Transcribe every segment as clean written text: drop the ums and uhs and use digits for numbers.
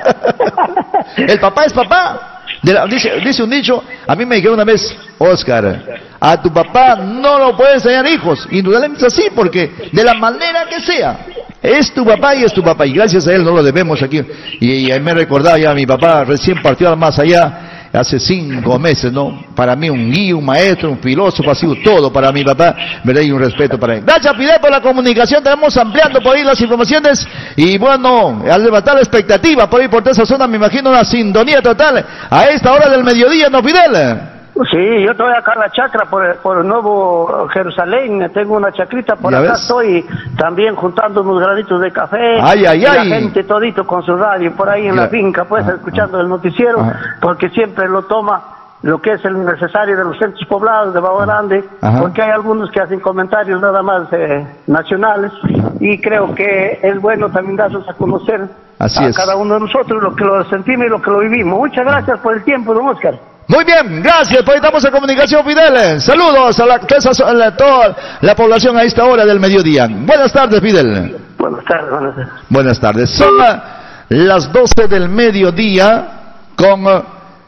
El papá es papá. Dice un dicho, a mí me dijeron una vez, Oscar, a tu papá no lo puedes enseñar hijos. Indudablemente es así, porque de la manera que sea, es tu papá y es tu papá. Y gracias a él no lo debemos aquí. Y me recordaba ya, mi papá recién partió al más allá, hace 5 meses, ¿no? Para mí un guía, un maestro, un filósofo, ha sido todo para mi papá, ¿verdad? Y un respeto para él. Gracias, Fidel, por la comunicación. Estamos ampliando por ahí las informaciones. Y bueno, al levantar la expectativa por ahí por toda esa zona, me imagino una sintonía total a esta hora del mediodía, ¿no, Fidel? Sí, yo estoy acá en la chacra por el Nuevo Jerusalén, tengo una chacrita por acá, ves? estoy también juntando unos granitos de café, Ay, ay, y la ay. gente todito con su radio por ahí en la finca, pues escuchando el noticiero, porque siempre lo toma lo que es el necesario de los centros poblados de Bagua Grande, porque hay algunos que hacen comentarios nada más nacionales, y creo que es bueno también darlos a conocer cada uno de nosotros lo que lo sentimos y lo que lo vivimos. Muchas gracias por el tiempo, don Oscar. Muy bien, gracias, pues estamos en comunicación, Fidel. Saludos a toda la población a esta hora del mediodía. Buenas tardes, Fidel. Buenas tardes, buenas tardes. Buenas tardes. Son las 12 del mediodía con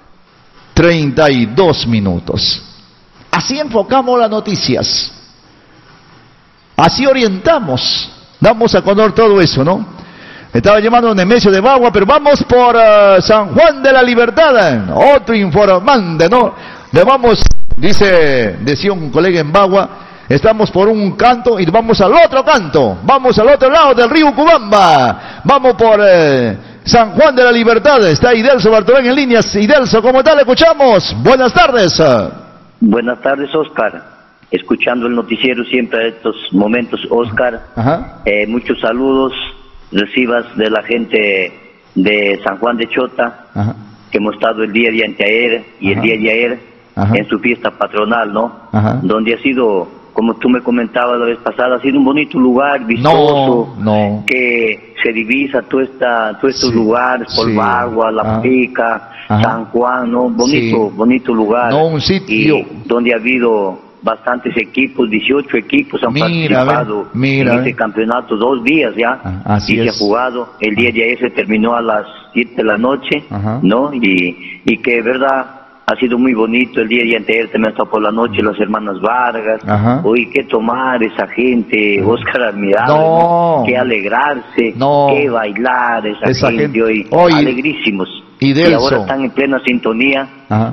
32 minutos. Así enfocamos las noticias. Así orientamos. Damos a conocer todo eso, ¿no? Me estaba llamando Nemesio de Bagua, pero vamos por San Juan de la Libertad. Otro informante, ¿no? Decía un colega en Bagua, estamos por un canto y vamos al otro canto. Vamos al otro lado del río Cubamba. Vamos por San Juan de la Libertad. Está Idelso Bartolén en líneas. Idelso, ¿cómo tal? Escuchamos. Buenas tardes. Buenas tardes, Oscar. Escuchando el noticiero siempre a estos momentos, Oscar. Muchos saludos recibas de la gente de San Juan de Chota, que hemos estado el día de anteayer y el día de ayer en su fiesta patronal, ¿no? Donde ha sido, como tú me comentabas la vez pasada, ha sido un bonito lugar, vistoso, que se divisa todos estos lugares, Polvagua, La Pica, San Juan, ¿no? Bonito lugar. No, un sitio. Y donde ha habido bastantes equipos, 18 equipos han participado en este campeonato, 2 días ya, y se ha jugado. El día de ayer se terminó a las 7 de la noche, ¿no? Y que verdad ha sido muy bonito. El día de ayer también estado por la noche las hermanas Vargas. Hoy qué tomar esa gente, Oscar, admirable, ¿no? Qué alegrarse, qué bailar esa gente hoy, alegrísimos. Y ahora están en plena sintonía,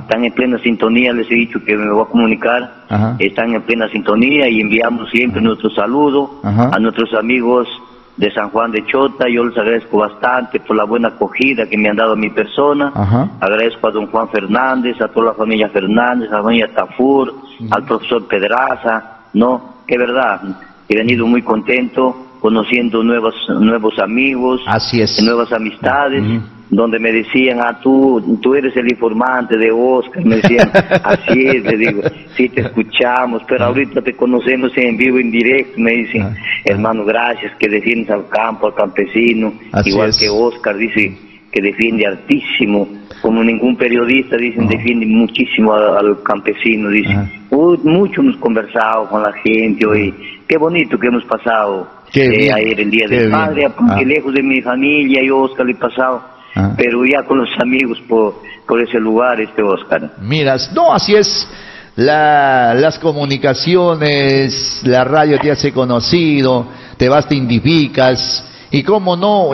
les he dicho que me voy a comunicar, están en plena sintonía y enviamos siempre nuestro saludo a nuestros amigos de San Juan de Chota. Yo les agradezco bastante por la buena acogida que me han dado a mi persona. Agradezco a don Juan Fernández, a toda la familia Fernández, a la familia Tafur, al profesor Pedraza, ¿no? Que verdad, he venido muy contento, conociendo nuevos amigos, nuevas amistades. Donde me decían, tú eres el informante de Oscar, me decían, así es, le digo, sí te escuchamos, pero ahorita te conocemos en vivo, en directo, me dicen, hermano, gracias, que defiendes al campo, al campesino, igual que Oscar, dice, que defiende altísimo, como ningún periodista, dicen, defiende muchísimo al campesino, dicen, mucho hemos conversado con la gente hoy, qué bonito que hemos pasado ayer el Día del Padre, porque lejos de mi familia y Oscar le he pasado, pero ya con los amigos por ese lugar, Oscar. Miras, no, así es, las comunicaciones, la radio te hace conocido, te identificas, y cómo no,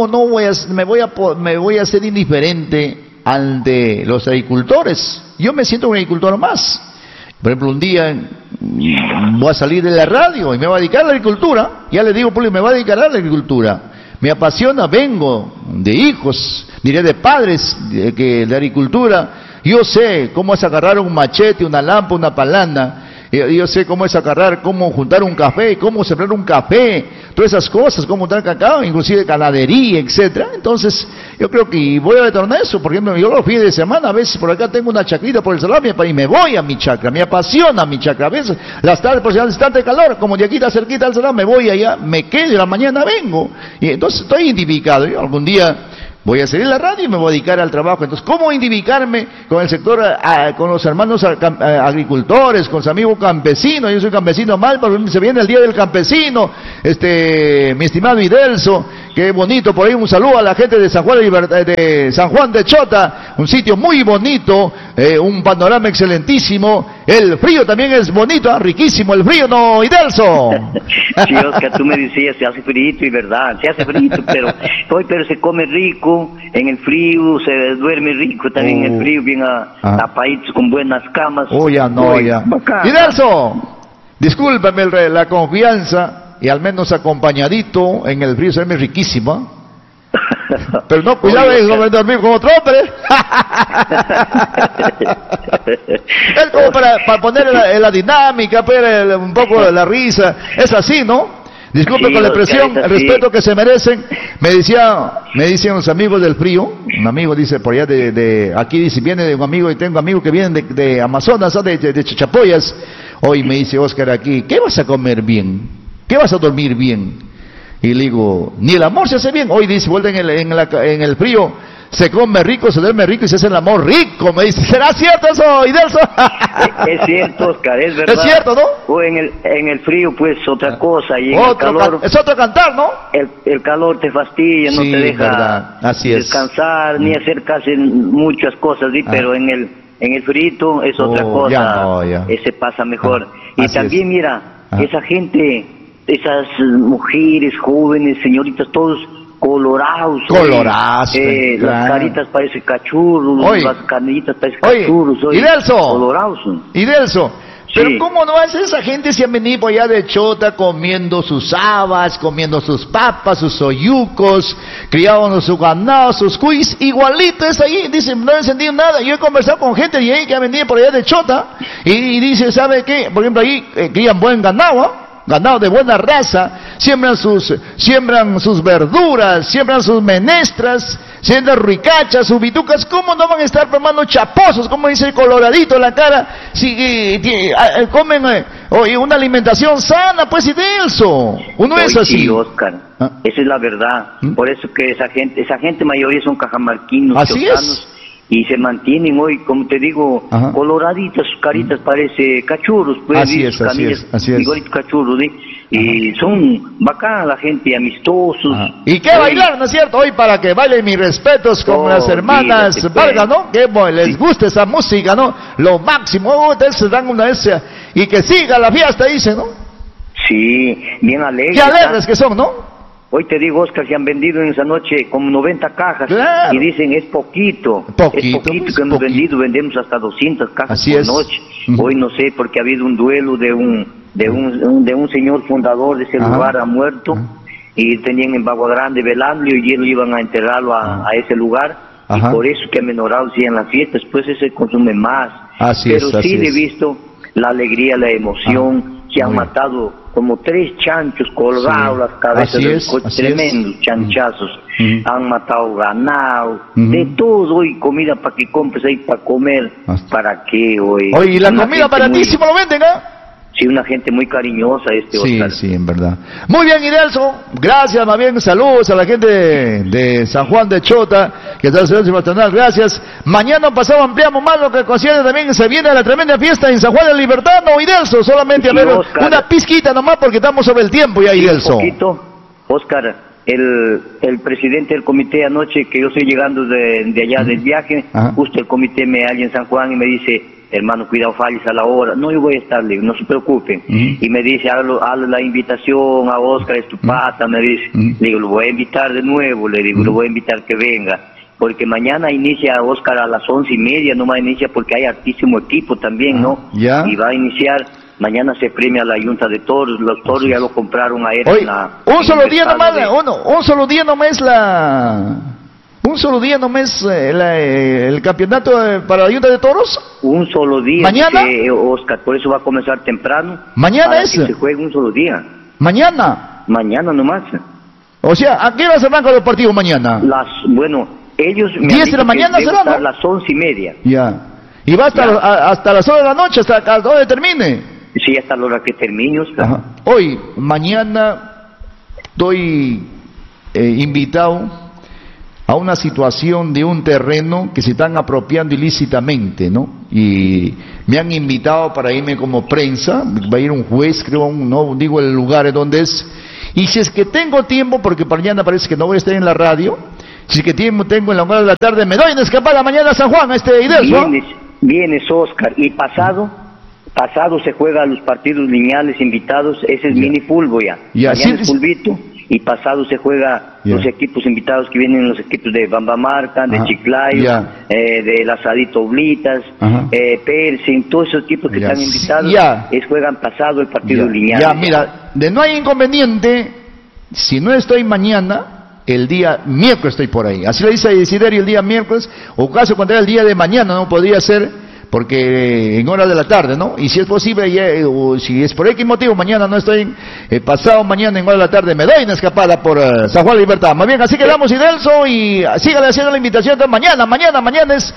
me voy a ser indiferente ante los agricultores. Yo me siento un agricultor más. Por ejemplo, un día voy a salir de la radio y me voy a dedicar a la agricultura, ya le digo, me voy a dedicar a la agricultura. Me apasiona, vengo de hijos, diré de padres de agricultura. Yo sé cómo es agarrar un machete, una lámpara, una palana. Yo sé cómo es agarrar, cómo juntar un café, cómo sembrar un café, todas esas cosas, cómo montar cacao, inclusive ganadería, etcétera. Entonces, yo creo que voy a retornar eso. Por ejemplo, yo los fines de semana, a veces por acá tengo una chacrita por el salame y me voy a mi chacra, me apasiona mi chacra. A veces, las tardes, por si hace tanto calor, como de aquí está cerquita al salame, me voy allá, me quedo y a la mañana vengo. Y entonces estoy identificado. Yo algún día voy a salir de la radio y me voy a dedicar al trabajo. Entonces, ¿cómo identificarme con el sector, con los hermanos agricultores, con los amigos campesinos? Yo soy campesino mal, pero se viene el Día del Campesino, mi estimado Idelso, qué bonito, por ahí un saludo a la gente de San Juan de Chota, un sitio muy bonito, un panorama excelentísimo, el frío también es bonito, riquísimo el frío, ¿no, Idelso? Sí, Oscar, tú me decías, se hace frío, y verdad, se hace frío, pero se come rico, en el frío, se duerme rico también en el frío, bien tapaditos con buenas camas. Ya. Idelso, discúlpame la confianza, y al menos acompañadito en el frío se ve riquísimo. Pero no, cuidado de dormir con otro hombre. Es como para poner la dinámica, un poco la risa. Es así, ¿no? Disculpe con la expresión, el respeto que se merecen. Me decían los amigos del frío, un amigo dice por allá aquí dice, viene de un amigo, y tengo amigos que vienen de Amazonas, de Chachapoyas. Hoy me dice Oscar aquí, ¿qué vas a comer bien? ¿Qué vas a dormir bien? Y le digo, ni el amor se hace bien. Hoy dice, vuelta en el frío, se come rico, se duerme rico y se hace el amor rico. Me dice, ¿será cierto eso, Idelso? Es cierto, Oscar, es verdad. Es cierto, ¿no? O en el frío, pues, otra cosa. Y en el calor, es otro cantar, ¿no? El calor te fastidia, no te deja descansar, ni hacer casi muchas cosas, ¿sí? Pero en el frío es otra cosa. Ese pasa mejor. Y también, mira, esa gente, esas mujeres jóvenes, señoritas, todos colorados. Las caritas parecen cachurros, las canillitas parecen cachurros. Idelso, pero ¿cómo no hace esa gente si han venido por allá de Chota comiendo sus habas, comiendo sus papas, sus oyucos, criando sus ganados, sus cuis? Igualito es ahí, dicen, no han encendido nada. Yo he conversado con gente de ahí que ha venido por allá de Chota y dice, ¿sabe qué? Por ejemplo, ahí crían buen ganado, ganado de buena raza, siembran sus verduras, siembran sus menestras, siembran ricachas, sus bitucas. ¿Cómo no van a estar, hermano, chaposos? Como dice el coloradito en la cara, si comen una alimentación sana, pues, Idelso. Uno es así. Sí, Oscar, esa es la verdad. Por eso que esa gente mayoría son cajamarquinos, así chotanos, es. Y se mantienen hoy, como te digo, coloraditas, sus caritas parece cachurros, pues, así es. Igualitos cachurros, ¿sí? Y son bacán la gente, amistosos. ¿Y qué bailar, no es cierto? Hoy para que bailen mis respetos con las hermanas Vargas, ¿no? Que les guste esa música, ¿no? Lo máximo, se dan una vez y que siga la fiesta, dice, ¿no? Sí, bien alegres. Qué alegres que son, ¿no? Hoy te digo, Oscar, se han vendido en esa noche como 90 cajas. Claro. Y dicen, es poquito que hemos vendido, vendemos hasta 200 cajas por noche. Hoy no sé, porque ha habido un duelo de un señor fundador de ese lugar, ha muerto, y tenían en Bagua Grande velando y ellos iban a enterrarlo a ese lugar. Y por eso que ha menorado en las fiestas, pues se consume más. Pero sí he visto la alegría, la emoción. Se han matado como 3 chanchos colgados las cabezas del coche, tremendos chanchazos. Han matado ganado, de todo, y comida para que compres ahí para comer. ¿Para qué hoy? Oye, y la comida baratísima lo venden, Sí, una gente muy cariñosa Oscar. Sí, en verdad. Muy bien, Idelso. Gracias, más bien, saludos a la gente de San Juan de Chota, que está en el maternal. Gracias. Mañana ampliamos más lo que concierne también. Se viene la tremenda fiesta en San Juan de la Libertad, ¿no, Idelso? Solamente a ver una pizquita nomás porque estamos sobre el tiempo ya, Idelso. Un poquito, Oscar. El presidente del comité anoche, que yo estoy llegando de allá del viaje, justo el comité me halla en San Juan y me dice, hermano, cuidado, falles a la hora. No, yo voy a estar, no se preocupen. Y me dice, hazle la invitación a Oscar Estupata, me dice. Le digo, lo voy a invitar de nuevo, le digo, lo voy a invitar que venga. Porque mañana inicia Oscar a las 11:30, nomás inicia porque hay altísimo equipo también, ¿no? Y va a iniciar. Mañana se premia la Junta de Toros, los toros ya lo compraron a él. Un solo día nomás el campeonato para la Junta de Toros. Un solo día. ¿Mañana? Oscar, por eso va a comenzar temprano. ¿Mañana es? Que se juegue un solo día. ¿Mañana? Mañana nomás. O sea, ¿a qué hora se arrancan los partidos mañana? Ellos me 10 de la mañana será, ¿no? A las 11:30. Ya. Y va hasta las horas de la noche, hasta la hora que termine. Sí, hasta la hora que termine. Mañana estoy invitado a una situación de un terreno que se están apropiando ilícitamente, ¿no? Y me han invitado para irme como prensa, va a ir un juez, creo, no digo el lugar donde es, y si es que tengo tiempo, porque mañana parece que no voy a estar en la radio, si es que tengo en la hora de la tarde, me doy una escapada mañana a San Juan, Idelso. Vienes, Oscar, y pasado se juega los partidos lineales invitados, ese es mini fútbol ya. Mañana es fulbito, y pasado se juega los equipos invitados que vienen, los equipos de Bambamarca, de Chiclayo, de las Asadito Oblitas, Persen, todos esos equipos que están invitados, juegan pasado el partido lineal. Ya, mira, no hay inconveniente, si no estoy mañana, el día miércoles estoy por ahí. Así lo dice Desiderio, el día miércoles, o caso contrario, el día de mañana no podría ser, porque en hora de la tarde, ¿no? Y si es posible, o si es por X motivo, mañana no estoy, pasado mañana en hora de la tarde me doy una escapada por San Juan Libertad. Más bien, así quedamos, Idelso, y sígale haciendo la invitación de mañana es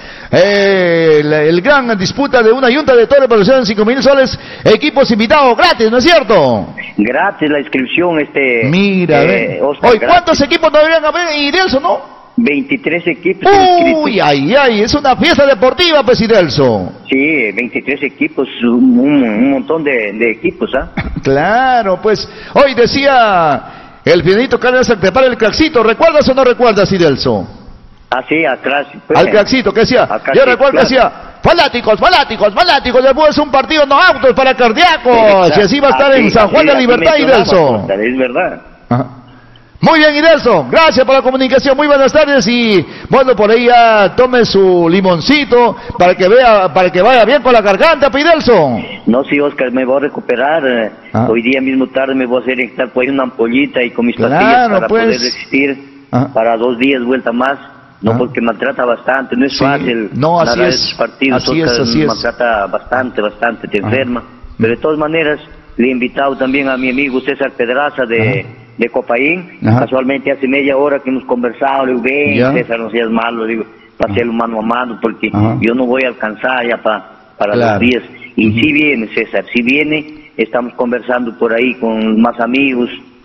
el gran disputa de una yunta de Torre por 5.000 soles, equipos invitados gratis, ¿no es cierto? Gratis la inscripción, Mira, Oscar, hoy, ¿cuántos equipos deberían haber, Idelso, no? 23 equipos inscritos. Uy, es una fiesta deportiva, pues, Idelso. Sí, 23 equipos, un montón de equipos, ¿ah? Claro, pues, hoy decía el Fidelito Cárdenas, prepara el craxito, ¿recuerdas o no recuerdas, Idelso? Ah, sí, atrás. Al craxito, ¿qué decía? Yo recuerdo que decía, fanáticos, después un partido no autos para cardíacos, y así va a estar en San Juan de Libertad, Idelso. Es verdad. Ajá. Muy bien, Idelso, gracias por la comunicación, muy buenas tardes, y bueno, por ahí ya tome su limoncito para que vaya bien con la garganta, Idelso. No, sí, Oscar, me voy a recuperar, hoy día mismo tarde me voy a hacer inyectar por ahí una ampollita y con mis pastillas para poder resistir para 2 días vuelta más, porque maltrata bastante, no es fácil, no, así es, esos partidos, Oscar, maltrata bastante, te enferma, pero de todas maneras, le he invitado también a mi amigo César Pedraza de Copaín, casualmente hace media hora que hemos conversado, le digo, César, no seas malo, digo, para hacerlo mano a mano, porque yo no voy a alcanzar ya para los días, y si viene César, si viene, estamos conversando por ahí con más amigos,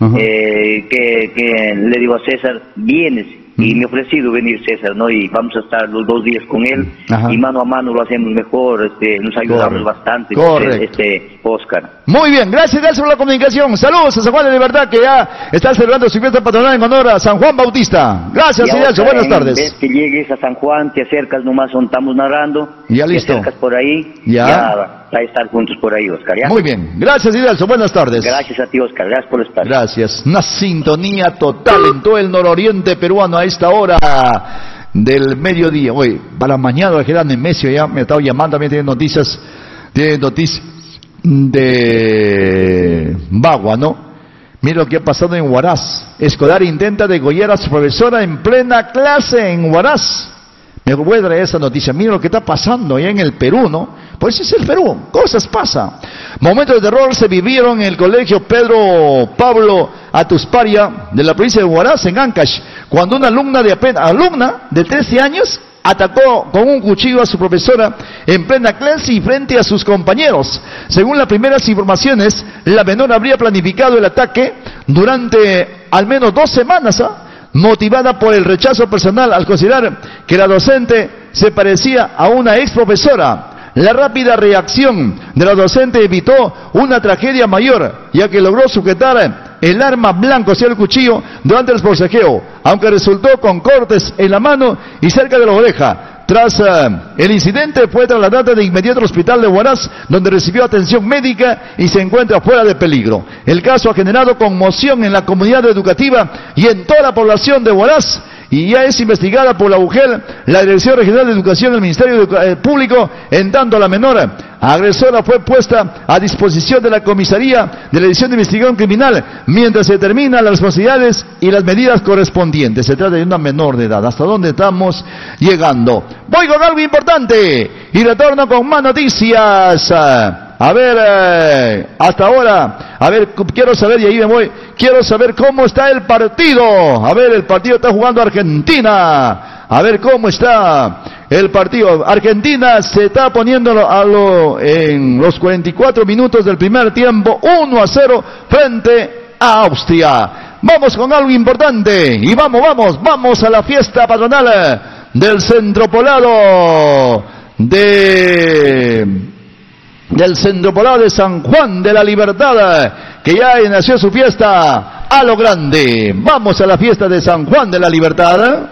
que le digo a César, vienes, y me ha ofrecido venir César, ¿no? Y vamos a estar los 2 días con él, y mano a mano lo hacemos mejor, nos ayudamos bastante, Oscar. Muy bien, gracias por la comunicación. Saludos a San Juan de Libertad, que ya está celebrando su fiesta patronal en honor a San Juan Bautista. Gracias, Idelso, buenas tardes. Vez que llegues a San Juan, te acercas nomás donde estamos narrando, ya listo. Te acercas por ahí, ya a estar juntos por ahí, Oscar, ¿ya? Muy bien, gracias, Idelso, buenas tardes. Gracias a ti, Oscar, gracias por estar. Gracias, una sintonía total en todo el nororiente peruano a esta hora del mediodía. Oye, para mañana el Nemesio ya me ha estado llamando, también tiene noticias de Bagua, ¿no? Mira lo que ha pasado en Huaraz. Escolar intenta degollar a su profesora en plena clase en Huaraz. Me voy a traer esa noticia. Mira lo que está pasando allá en el Perú, ¿no? Pues es el Perú, cosas pasan. Momentos de terror se vivieron en el colegio Pedro Pablo Atusparia de la provincia de Huaraz, en Ancash, cuando una alumna de 13 años atacó con un cuchillo a su profesora en plena clase y frente a sus compañeros. Según las primeras informaciones, la menor habría planificado el ataque durante al menos 2 semanas, motivada por el rechazo personal al considerar que la docente se parecía a una ex profesora. La rápida reacción de la docente evitó una tragedia mayor, ya que logró sujetar el arma blanca, o sea el cuchillo, durante el forcejeo, aunque resultó con cortes en la mano y cerca de la oreja. Tras el incidente fue trasladada de inmediato al hospital de Huaraz, donde recibió atención médica y se encuentra fuera de peligro. El caso ha generado conmoción en la comunidad educativa y en toda la población de Huaraz, y ya es investigada por la UGEL, la Dirección Regional de Educación del Ministerio Público, en tanto la menor agresora fue puesta a disposición de la comisaría de la División de Investigación Criminal, mientras se determinan las responsabilidades y las medidas correspondientes. Se trata de una menor de edad. ¿Hasta dónde estamos llegando? Voy con algo importante y retorno con más noticias. A ver, hasta ahora, a ver, quiero saber, y ahí me voy, quiero saber cómo está el partido. A ver, el partido está jugando Argentina. A ver cómo está el partido. Argentina se está poniendo en los 44 minutos del primer tiempo, 1-0 frente a Austria. Vamos con algo importante. Y vamos a la fiesta patronal del Centro Poblado del Centro Poblado de San Juan de la Libertad, que ya nació su fiesta a lo grande. Vamos a la fiesta de San Juan de la Libertad.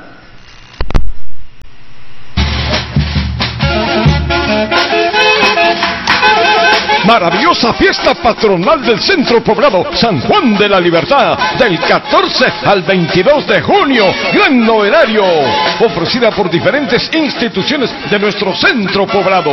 Maravillosa fiesta patronal del Centro Poblado San Juan de la Libertad, del 14 al 22 de junio. Gran novenario, ofrecida por diferentes instituciones de nuestro Centro Poblado.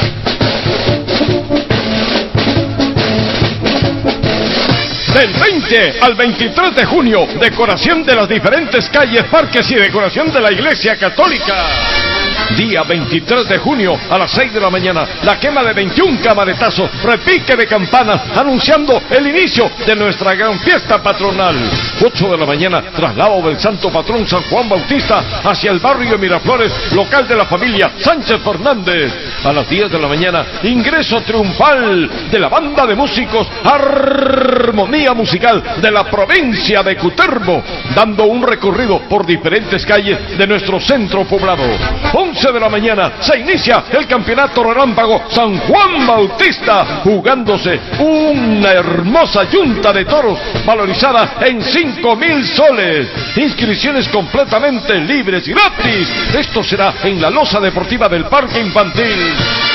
Del 20 al 23 de junio, decoración de las diferentes calles, parques y decoración de la Iglesia Católica. Día 23 de junio a las 6 de la mañana, la quema de 21 camaretazos, repique de campanas, anunciando el inicio de nuestra gran fiesta patronal. 8 de la mañana, traslado del Santo Patrón San Juan Bautista hacia el barrio Miraflores, local de la familia Sánchez Fernández. A las 10 de la mañana, ingreso triunfal de la banda de músicos Armonía Musical de la provincia de Cutervo, dando un recorrido por diferentes calles de nuestro Centro Poblado. 11 de la mañana se inicia el campeonato relámpago San Juan Bautista, jugándose una hermosa yunta de toros valorizada en 5,000 soles. Inscripciones completamente libres y gratis. Esto será en la losa deportiva del Parque Infantil.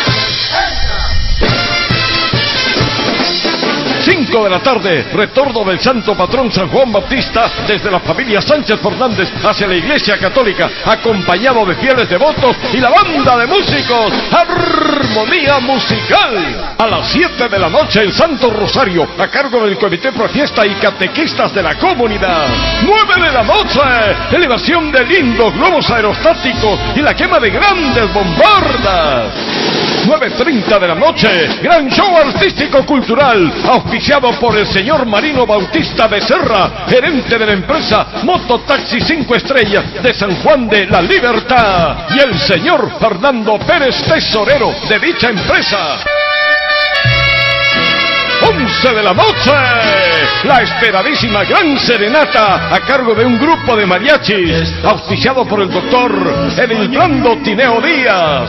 5 de la tarde, retorno del Santo Patrón San Juan Bautista desde la familia Sánchez Fernández hacia la Iglesia Católica, acompañado de fieles devotos y la banda de músicos Armonía Musical. A las 7 de la noche, el Santo Rosario, a cargo del Comité Pro Fiesta y catequistas de la comunidad. 9 de la noche, elevación de lindos globos aerostáticos y la quema de grandes bombardas. 9:30 de la noche, gran show artístico-cultural, auspiciado por el señor Marino Bautista Becerra, gerente de la empresa Mototaxi 5 Estrellas de San Juan de la Libertad, y el señor Fernando Pérez, tesorero de dicha empresa. 11 de la noche, la esperadísima gran serenata a cargo de un grupo de mariachis, auspiciado por el doctor Edilbrando Tineo Díaz.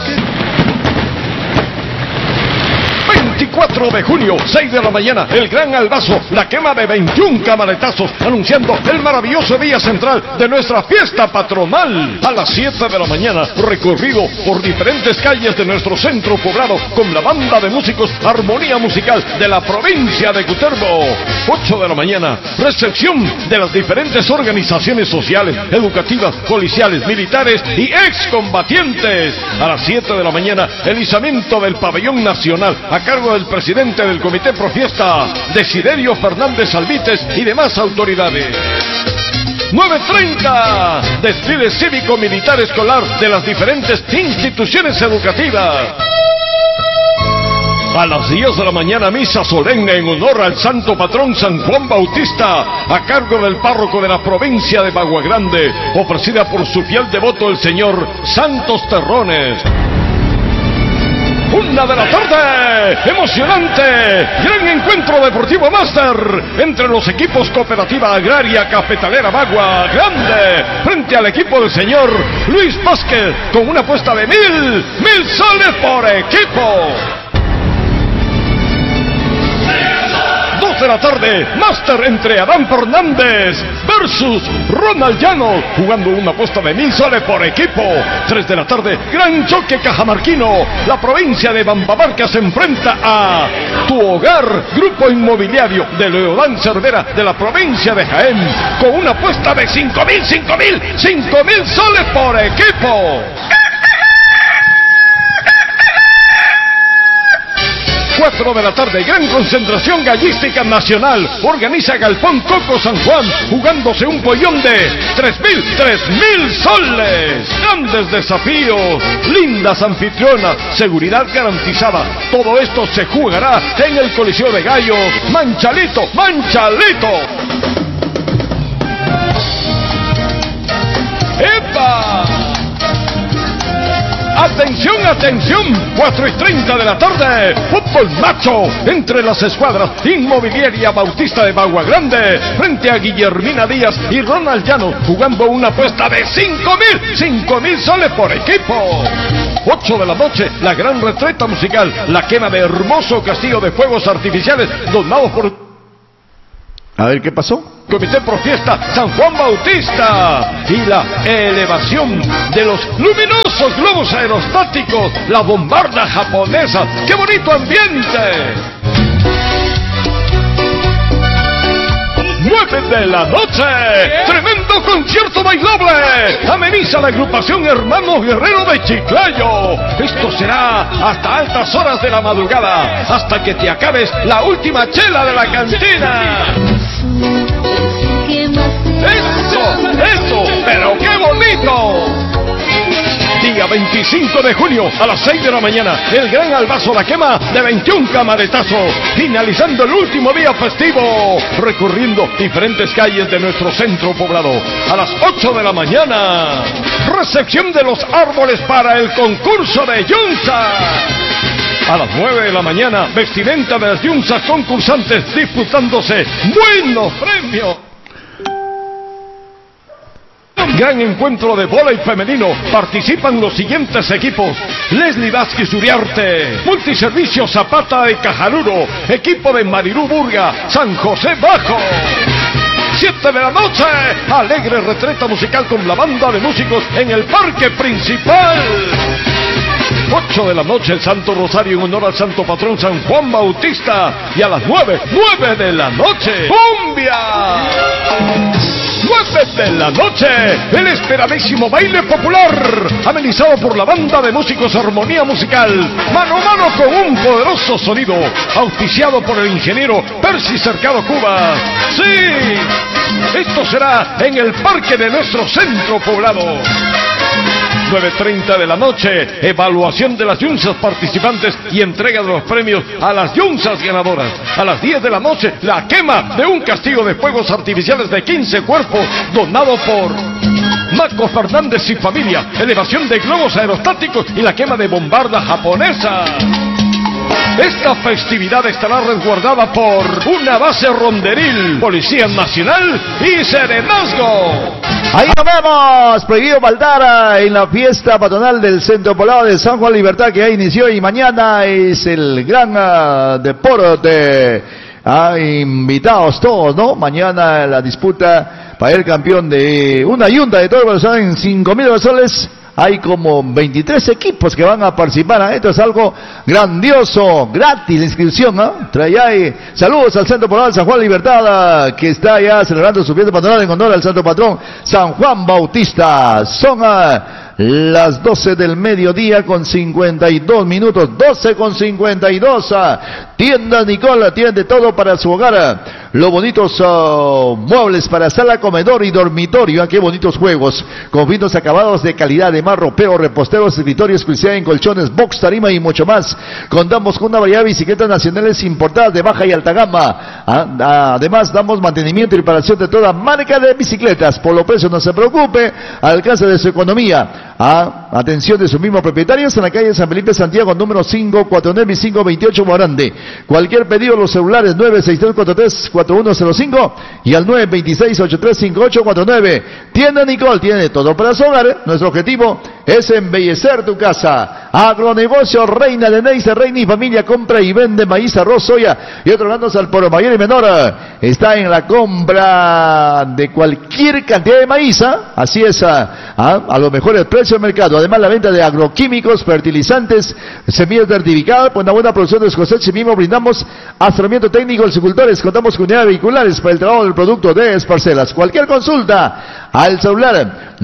24 de junio, 6 de la mañana, el gran albazo, la quema de 21 camaretazos, anunciando el maravilloso día central de nuestra fiesta patronal. A las 7 de la mañana, recorrido por diferentes calles de nuestro Centro Poblado con la banda de músicos Armonía Musical de la provincia de Cutervo. 8 de la mañana, recepción de las diferentes organizaciones sociales, educativas, policiales, militares y excombatientes. A las 7 de la mañana, el izamiento del pabellón nacional a cargo del presidente del Comité Pro Fiesta, Desiderio Fernández Albites, y demás autoridades. 9:30, desfile cívico-militar escolar de las diferentes instituciones educativas. A las 10 de la mañana, misa solemne en honor al Santo Patrón San Juan Bautista, a cargo del párroco de la provincia de Bagua Grande, ofrecida por su fiel devoto el señor Santos Terrones. 1 de la tarde, emocionante, gran encuentro deportivo máster entre los equipos Cooperativa Agraria Cafetalera Bagua Grande frente al equipo del señor Luis Vázquez, con una apuesta de 1,000 soles por equipo. 2 de la tarde, máster entre Adán Fernández versus Ronald Llano, jugando una apuesta de 1,000 soles por equipo. 3 de la tarde, gran choque cajamarquino, la provincia de Bambabarca se enfrenta a Tu Hogar, grupo inmobiliario de Leodán Cervera de la provincia de Jaén, con una apuesta de 5,000 soles por equipo. 4 de la tarde, gran concentración gallística nacional, organiza Galpón Coco San Juan, jugándose un pollón de 3,000 soles. Grandes desafíos, lindas anfitrionas, seguridad garantizada. Todo esto se jugará en el Coliseo de Gallos, Manchalito. ¡Epa! Atención, atención, 4:30 de la tarde, fútbol macho entre las escuadras Inmobiliaria Bautista de Bagua Grande frente a Guillermina Díaz y Ronald Llano, jugando una apuesta de 5,000 soles por equipo. 8 de la noche, la gran retreta musical, la quema de hermoso castillo de fuegos artificiales donados por... A ver, ¿qué pasó? Comité Pro Fiesta San Juan Bautista y la elevación de los luminosos globos aerostáticos, la bombarda japonesa. ¡Qué bonito ambiente! 9 de la noche, tremendo concierto bailable. Ameniza la agrupación Hermanos Guerrero de Chiclayo. Esto será hasta altas horas de la madrugada, hasta que te acabes la última chela de la cantina. ¡Eso! ¡Pero qué bonito! Día 25 de junio a las 6 de la mañana, el gran albazo La Quema de 21 camaretazos, finalizando el último día festivo, recorriendo diferentes calles de nuestro centro poblado. A las 8 de la mañana, recepción de los árboles para el concurso de Yunza. A las 9 de la mañana, vestimenta de las Yunzas concursantes disputándose buenos premios. Gran encuentro de vóley femenino. Participan los siguientes equipos: Leslie Vázquez Uriarte, Multiservicio Zapata de Cajaluro, equipo de Marirú Burga, San José Bajo. 7 de la noche, alegre retreta musical con la banda de músicos en el parque principal. 8 de la noche, el Santo Rosario en honor al Santo Patrón San Juan Bautista. Y a las 9 de la noche, ¡cumbia! 9 de la noche, el esperadísimo baile popular, amenizado por la banda de músicos Armonía Musical, mano a mano con un poderoso sonido, auspiciado por el ingeniero Percy Cercado Cuba. ¡Sí! Esto será en el parque de nuestro centro poblado. 9:30 de la noche, evaluación de las Yunzas participantes y entrega de los premios a las Yunzas ganadoras. A las 10 de la noche, la quema de un castillo de fuegos artificiales de 15 cuerpos, donado por Marco Fernández y familia, elevación de globos aerostáticos y la quema de bombarda japonesa. Esta festividad estará resguardada por una base ronderil, Policía Nacional y Serenazgo. Ahí nos vemos, prohibido faltar en la fiesta patronal del Centro Poblado de San Juan Libertad, que ya inició, y mañana es el gran deporte. Invitados todos, ¿no? Mañana la disputa para el campeón de una yunta de todo el Venezuela en 5,000 soles. Hay como 23 equipos que van a participar. Esto es algo grandioso, gratis la inscripción, ¿no? Saludos al Centro Poblado de San Juan Libertad, que está ya celebrando su fiesta patronal en honor al Santo Patrón San Juan Bautista. Son las 12 del mediodía con 52 minutos, 12:52. Tienda Nicole tiene todo para su hogar. Los bonitos muebles para sala, comedor y dormitorio. Qué bonitos juegos, con finos acabados de calidad, de más ropero, reposteros, escritorios, exclusividad en colchones, box, tarima y mucho más. Contamos con una variedad de bicicletas nacionales importadas de baja y alta gama. Además, damos mantenimiento y reparación de toda marca de bicicletas. Por los precios no se preocupe, al alcance de su economía. Atención de sus mismos propietarios en la calle San Felipe Santiago, número 549 y 528 Morande. Cualquier pedido, los celulares 963434105 y al 926835849. Tienda Nicole tiene todo para su hogar. Nuestro objetivo es embellecer tu casa. Agronegocio Reina de Neise, Reina y familia, compra y vende maíz, arroz, soya y otros granos al por mayor y menor. Está en la compra de cualquier cantidad de maíz, así es, a los mejores precios del mercado. Además, la venta de agroquímicos, fertilizantes, semillas certificadas, pues una buena producción de cosecha. Y mismo brindamos asesoramiento técnico a agricultores. Contamos con unidades vehiculares para el trabajo del producto de parcelas. Cualquier consulta al celular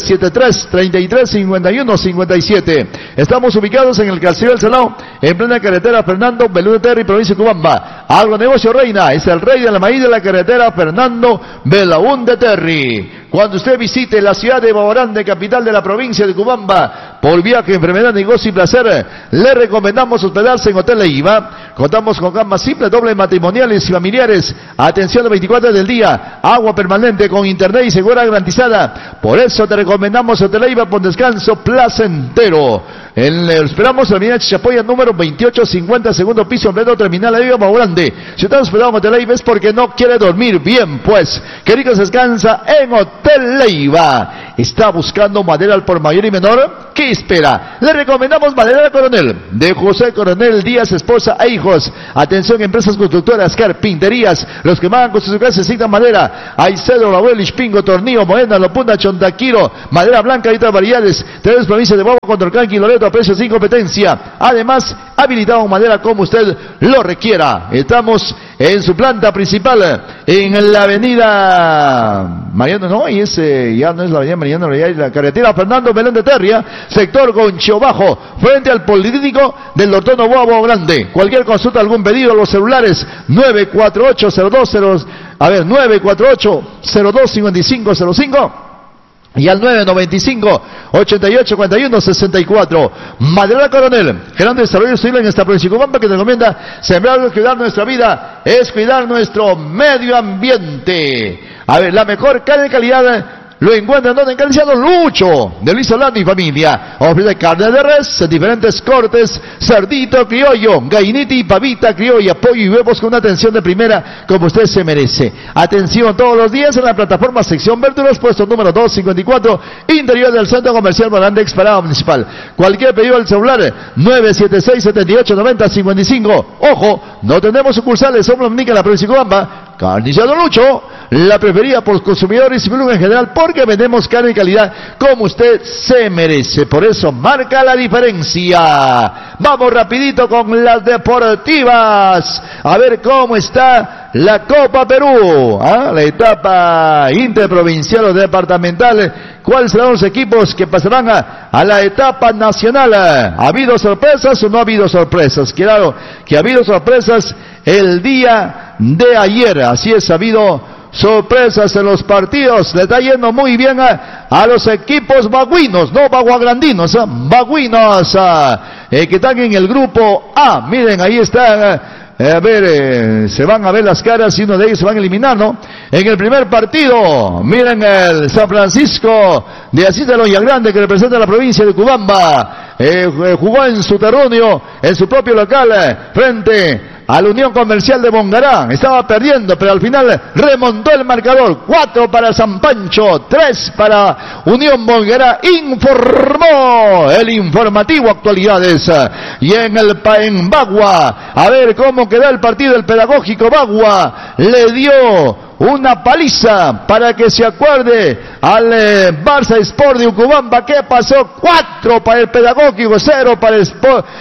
973-3351-57. Estamos ubicados en el Castillo del Salao, en plena carretera Fernando Belaúnde Terry, provincia de Cubamba. Agronegocio Reina es el rey de la maíz de la carretera Fernando Belaúnde Terry. Cuando usted visite la ciudad de Baorande, capital de la provincia de Cubamba, por viaje, enfermedad, negocio y placer, le recomendamos hospedarse en Hotel Leiva, Contamos con gama simple, doble matrimoniales y familiares. Atención de 24 del día. Agua permanente con internet y segura garantizada. Por eso te recomendamos Hotel Eiva por descanso placentero. Esperamos en la avenida Chachapoya número 2850, segundo piso, en pleno terminal Eiva, Bajo Grande. Si usted hospedado en Hotel Eiva es porque no quiere dormir bien, pues. Que rico se descansa en Hotel Eiva. ¿Está buscando madera al por mayor y menor? ¿Qué espera? Le recomendamos Madera Coronel, de José Coronel Díaz, esposa e hijos. Atención, empresas constructoras, carpinterías, los que mandan con sus casas necesitan madera. Hay cedro, laurel, ispingo, tornillo, moena, lopunda, chontaquiro, madera blanca y otras variedades. Tenemos provincias de Bobo, Condorcanqui, Loreto a precios sin competencia. Además, habilitado en madera como usted lo requiera. Estamos en su planta principal, en la avenida Mariano, no, y ese ya no es la avenida Mariano, ya es la carretera Fernando Belén de Terria, sector Gonchio Bajo, frente al Político del Doctor Novoa, Bajo Grande. Cualquier consulta, algún pedido, los celulares 948-025505 y al 995-8841-64. Madera Coronel, Gerente de Desarrollo Civil en esta provincia de Cobamba, que te recomienda sembrar, cuidar nuestra vida, es cuidar nuestro medio ambiente. A ver, la mejor carne de calidad lo encuentran donde en Carnicería Lucho, de Luis Orlando y familia. Ofrece carne de res en diferentes cortes, cerdito criollo, gallinita y pavita criolla, pollo y huevos con una atención de primera como usted se merece. Atención todos los días en la plataforma sección verduras, puesto número 254, interior del Centro Comercial Morande, Exparada Municipal. Cualquier pedido al celular 976-7890-55. Ojo, no tenemos sucursales, somos en la provincia de Cobamba. Carnicería Lucho, la preferida por los consumidores y público en general, porque vendemos carne de calidad como usted se merece. Por eso marca la diferencia. Vamos rapidito con las deportivas. A ver cómo está la Copa Perú, la etapa interprovincial o departamental. ¿Cuáles serán los equipos que pasarán a la etapa nacional? ¿Ha habido sorpresas o no ha habido sorpresas? Claro que ha habido sorpresas el día de ayer. Así es, ha habido sorpresas en los partidos. Le está yendo muy bien a los equipos baguinos, no baguagrandinos, baguinos, que están en el grupo A. Miren, ahí están. A ver, se van a ver las caras y uno de ellos se van a eliminar, ¿no? En el primer partido, miren el San Francisco de Asís de Loya Grande, que representa a la provincia de Cobamba, jugó en su terruño, en su propio local, frente a la Unión Comercial de Bongará. Estaba perdiendo, pero al final remontó el marcador. 4 para San Pancho, 3 para Unión Bongará. Informó el informativo Actualidades. Y en Bagua, a ver cómo queda el partido. El pedagógico Bagua le dio una paliza, para que se acuerde, al Barça Sport de Ucubamba. ¿Qué pasó? 4 para el pedagógico, 0 para el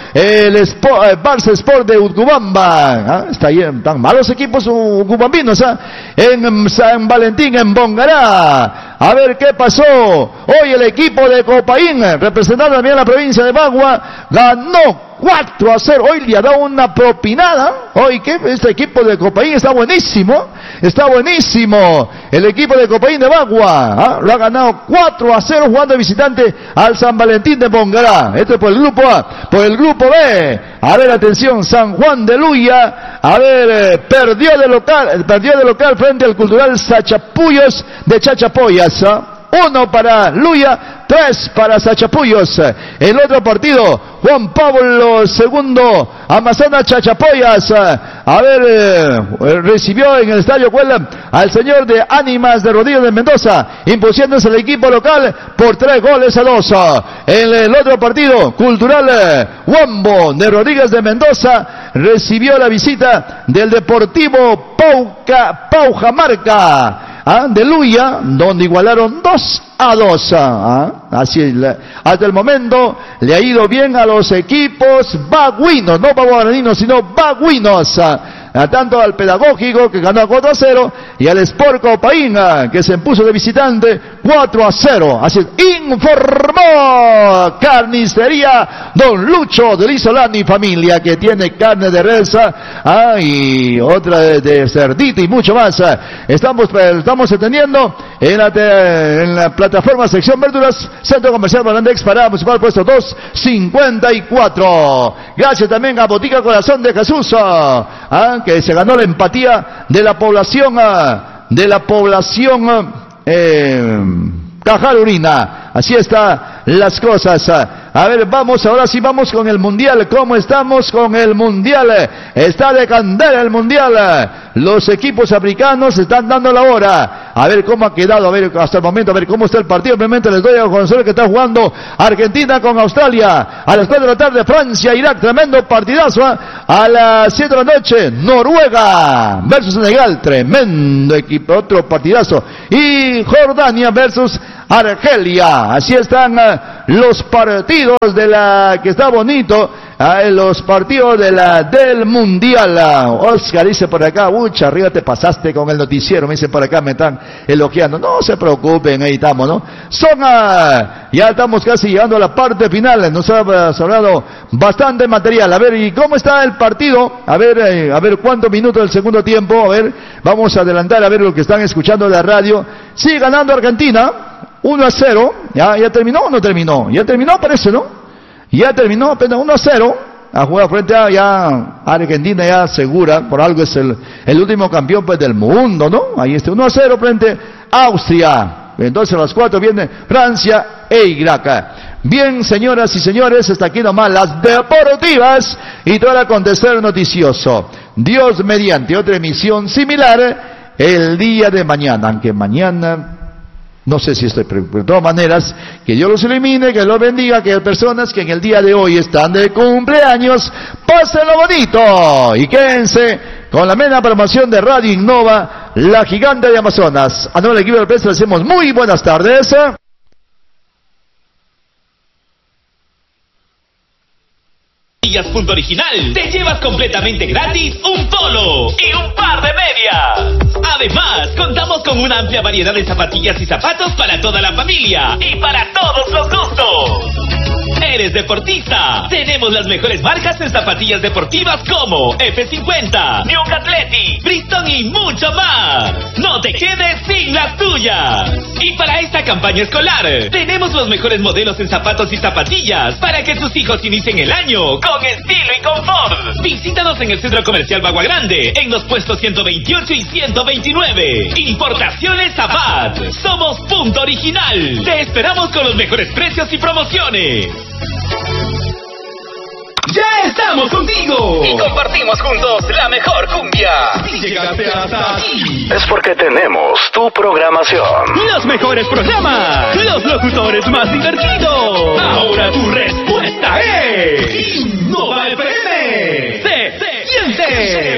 Barça Sport de Ucubamba. Están malos equipos ucubambinos, en San Valentín, en Bongará. A ver qué pasó. Hoy el equipo de Copaín, representando también a la provincia de Bagua, ganó 4-0. Hoy le ha dado una propinada. Hoy que este equipo de Copaín está buenísimo. Está buenísimo. El equipo de Copaín de Bagua lo ha ganado 4-0 jugando de visitante al San Valentín de Bongará. Esto es por el grupo A. Por el grupo B, a ver, atención, San Juan de Luya, a ver, perdió de local frente al Cultural Sachapuyos de Chachapoyas. 1 para Luya, 3 para Sachapuyos. El otro partido, Juan Pablo II, Amazonas Chachapoyas. A ver, recibió en el Estadio Cuela al señor de Ánimas de Rodríguez de Mendoza, impusiéndose el equipo local por 3-2. En el otro partido, Cultural Huambo de Rodríguez de Mendoza recibió la visita del Deportivo Paujamarca de Luya, donde igualaron 2-2. Así es, hasta el momento le ha ido bien a los equipos baguinos, no baguaraninos, sino baguinos. Tanto al pedagógico, que ganó 4-0, y al Sport Copaín, que se impuso de visitante 4-0. Así informó Carnicería Don Lucho de Lizolani Familia, que tiene carne de res, y otra de cerdito y mucho más. Estamos atendiendo en la plataforma sección verduras, Centro Comercial Barandex, Parada Municipal, puesto 254. Gracias también a Botica Corazón de Jesús, que se ganó la empatía de la población Cajarurina. Así está las cosas. A ver, ahora sí vamos con el Mundial. ¿Cómo estamos con el Mundial? Está de candela el Mundial. Los equipos africanos están dando la hora. A ver cómo ha quedado, a ver hasta el momento, a ver cómo está el partido. Obviamente les doy a conocer que está jugando Argentina con Australia. A las 4 de la tarde, Francia, Irak, tremendo partidazo. A las 7 de la noche, Noruega versus Senegal, tremendo equipo, otro partidazo. Y Jordania versus Argelia. Así están los partidos que está bonito, los partidos del Mundial. Oscar dice por acá, ucha, arriba te pasaste con el noticiero, me dicen por acá, me están elogiando. No se preocupen, ahí estamos, ¿no? Ya estamos casi llegando a la parte final, nos ha hablado bastante material. A ver, ¿y cómo está el partido? A ver cuántos minutos del segundo tiempo, a ver, vamos a adelantar a ver lo que están escuchando de la radio. Sigue ganando Argentina 1-0, ¿ya terminó o no terminó? Ya terminó, parece, ¿no? Ya terminó, apenas 1-0, a jugar frente a Argentina, ya segura, por algo es el último campeón pues del mundo, ¿no? Ahí está, 1-0 frente a Austria. Entonces a las 4 viene Francia e Irak. Bien, señoras y señores, hasta aquí nomás las deportivas y todo el acontecer noticioso. Dios mediante, otra emisión similar el día de mañana, aunque mañana no sé si estoy, pero de todas maneras, que Dios los ilumine, que los bendiga, que hay personas que en el día de hoy están de cumpleaños, pásenlo bonito y quédense con la mena promoción de Radio Innova, la gigante de Amazonas. A nombre del equipo de prensa le decimos muy buenas tardes. Punto Original, te llevas completamente gratis un polo y un par de medias. Además, contamos con una amplia variedad de zapatillas y zapatos para toda la familia y para todos los gustos. ¿Eres deportista? Tenemos las mejores marcas en zapatillas deportivas como F50, New Athletic, Bristol y mucho más. No te quedes sin las tuyas. Y para esta campaña escolar, tenemos los mejores modelos en zapatos y zapatillas para que tus hijos inicien el año con estilo y confort. Visítanos en el Centro Comercial Bagua Grande, en los puestos 128 y 129. Importaciones Zapat. Somos Punto Original. Te esperamos con los mejores precios y promociones. ¡Ya estamos contigo! Y compartimos juntos la mejor cumbia. Si llegaste hasta aquí, es porque tenemos tu programación. Los mejores programas, los locutores más divertidos. Ahora tu respuesta es Innova FM. ¡Se siente!